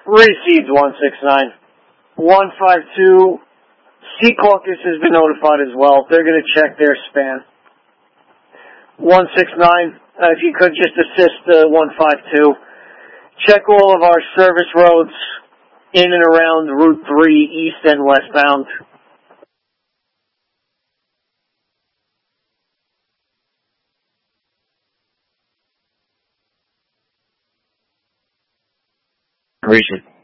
Received 169. 152. Sea Caucus has been notified as well. They're going to check their span. 169, if you could just assist 152. Check all of our service roads in and around Route 3, east and westbound. Appreciate it.